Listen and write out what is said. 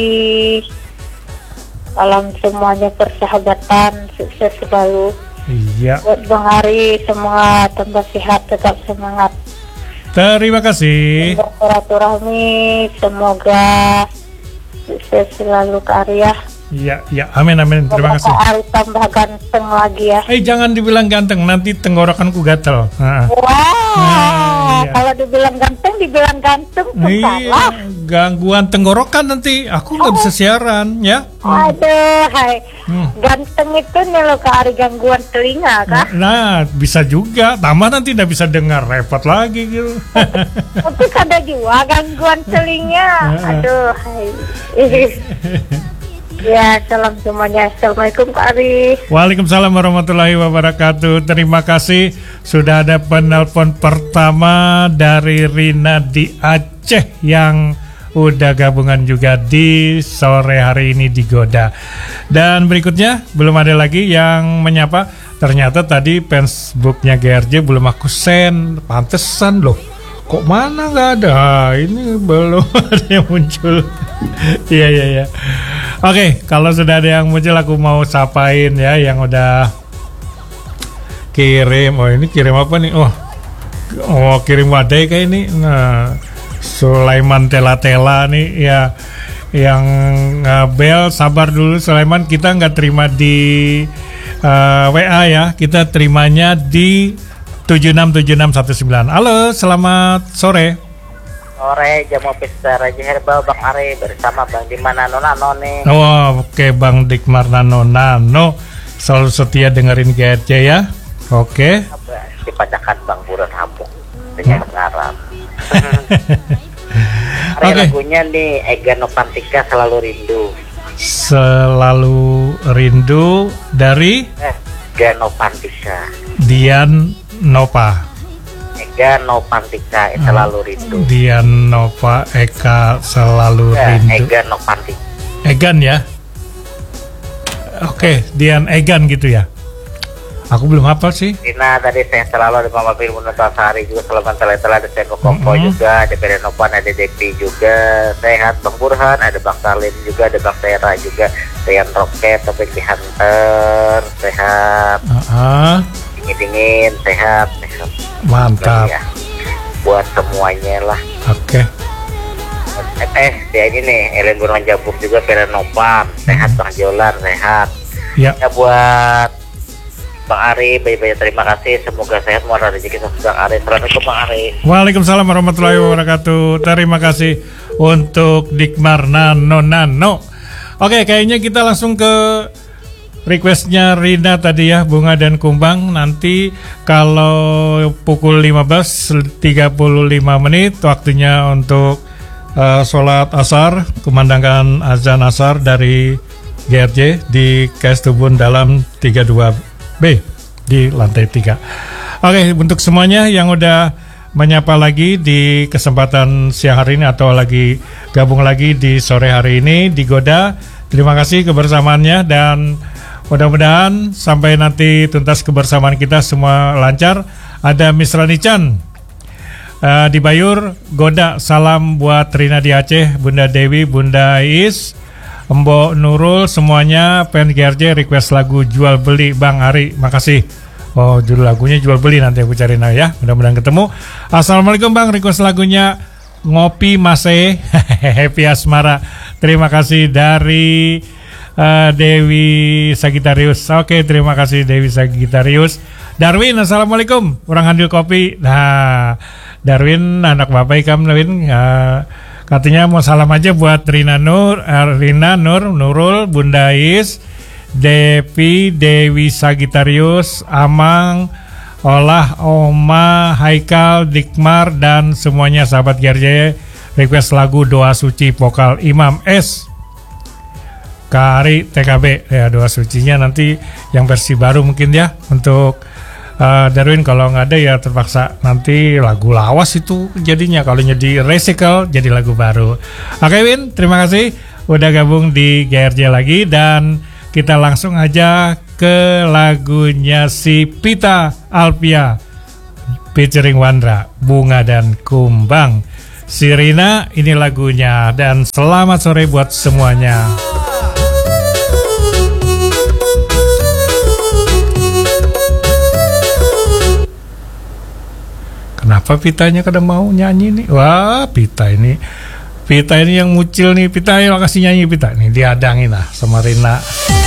Salam semuanya persahabatan, sukses selalu. Iya. Buat Bang Ari semua tambah sehat, tetap semangat. Terima kasih. Bersilaturahmi, semoga sukses selalu Kak Ari ya. Iya, ya, amin. Terima kasih. Kak Ari tambah ganteng lagi ya. Jangan dibilang ganteng, nanti tenggorokanku gatel. Wah, kalau dibilang ganteng, salah. Gangguan tenggorokan nanti, aku nggak bisa siaran, ya. Aduh, hai. Ganteng itu nih lo Kak Ari, gangguan telinga kah? Nah, bisa juga. Tambah nanti tidak bisa dengar, repot lagi gitu. Tapi ada juga gangguan telinga. Aduh, hai. Ya, salam semuanya. Assalamualaikum Kak Ari. Waalaikumsalam warahmatullahi wabarakatuh. Terima kasih. Sudah ada penelpon pertama dari Rina di Aceh yang udah gabungan juga di sore hari ini di Goda. Dan berikutnya belum ada lagi yang menyapa. Ternyata tadi Facebooknya GRJ belum aku send. Pantesan loh, kok mana nggak ada. Ini belum ada yang muncul. Iya. Oke, kalau sudah ada yang muncul aku mau sapain ya yang udah kirim. Oh, ini kirim apa nih? Oh kirim wadai kayak ini. Nah, Sulaiman Tela nih ya, yang bel. Sabar dulu Sulaiman, kita nggak terima di WA ya, kita terimanya di 767619. Halo, selamat sore. Sore, jamu pesta Raja Herbal Bang Ari bersama Bang Dikmar Nano nih. Oke, Bang Dikmar Nano selalu setia dengerin GRJ ya. Oke. Dipacakan Bang Buron Hambung dengan Arab. Oke. Lagunya nih Ega Novantika Selalu Rindu. Selalu Rindu dari Ega Novantika. Dian Nova. Ega Novantika Selalu Rindu. Dian Nova Eka Selalu Rindu. Ega Novantika. Egan ya. Oke, Dian Egan gitu ya. Aku belum hafal sih. Dina tadi saya selalu ada Mama Firman Sari juga, selamat telah ada saya Koko juga, ada Beda Nopan, ada Depi juga, sehat Bang Burhan, ada Bang Salim juga, ada Bang Tera juga, Rian Roket, Topik di Hunter, sehat. Dingin, sehat. Mantap. Ya. Buat semuanya lah. Oke. Dia ini nih, Ellen Burhan Jabuk juga, Beda Nopan, sehat Bang Jolan, sehat. Ya. Ya buat Bang Ari, banyak terima kasih. Semoga sehat, murah rezeki Bang Ari. Assalamualaikum Bang Ari. Waalaikumsalam warahmatullahi wabarakatuh. Terima kasih untuk Dikmar Nano. Oke, kayaknya kita langsung ke requestnya Rina tadi ya, Bunga dan Kumbang. Nanti kalau pukul 15.35 menit waktunya untuk sholat asar, kumandangkan azan asar dari GRJ di KS Tubun dalam 32B di lantai 3. Oke, untuk semuanya yang udah menyapa lagi di kesempatan siang hari ini atau lagi gabung lagi di sore hari ini di Goda, terima kasih kebersamaannya dan mudah-mudahan sampai nanti tuntas kebersamaan kita semua lancar. Ada Miss Rani Chan di Bayur, Goda, salam buat Rina di Aceh, Bunda Dewi, Bunda Is, Mbok Nurul, semuanya fans GRJ request lagu Jual Beli Bang Ari. Makasih. Oh, judul lagunya Jual Beli, nanti aku cari ya. Mudah-mudahan ketemu. Assalamualaikum Bang, request lagunya Ngopi Mase Happy Asmara. Terima kasih dari Dewi Sagitarius. Oke, terima kasih Dewi Sagitarius. Darwin, assalamualaikum. Orang handil kopi. Nah, Darwin anak bapak ikam Darwin. Katanya mau salam aja buat Rina Nurul, Bunda Is, Dewi Sagitarius, Amang, Olah, Oma, Haikal, Dikmar, dan semuanya sahabat GRJ. Request lagu Doa Suci vokal Imam S. Kari TKB ya, Doa Sucinya nanti yang versi baru mungkin ya untuk Darwin. Kalau nggak ada ya terpaksa nanti lagu lawas itu jadinya, kalau jadi recycle jadi lagu baru. Oke Win, terima kasih udah gabung di GRJ lagi dan kita langsung aja ke lagunya si Pita Alpia featuring Wandra, Bunga dan Kumbang. si Rina, ini lagunya. Dan selamat sore buat semuanya. Kenapa Pitanya kada mau nyanyi nih? Wah, Pita ini yang mucil nih. Pita, ayo kasih nyanyi Pita. Nih diadangin lah sama Rina.